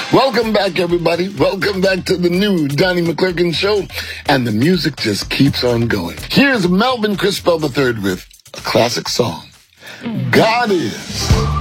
Welcome back, everybody. Welcome back to the new Donnie McClurkin Show. And the music just keeps on going. Here's Melvin Crispell III with a classic song, God Is.